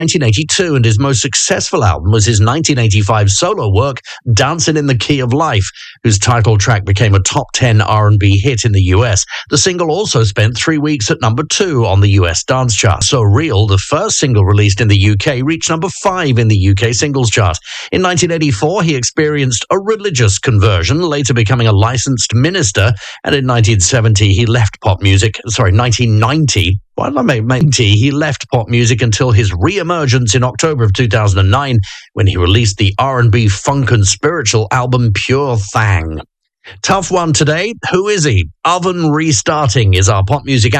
1982, and his most successful album was his 1985 solo work, Dancing in the Key of Life, whose title track became a top 10 R&B hit in the US. The single also spent 3 weeks at number 2 on the US dance chart. So Real, the first single released in the UK, reached number 5 in the UK singles chart. In 1984, he experienced a religious conversion, later becoming a licensed minister, and in 1990, he left pop music until his re-emergence in October of 2009 when he released the R&B funk and spiritual album Pure Thang. Tough one today. Who is he? Oven Restarting is our pop music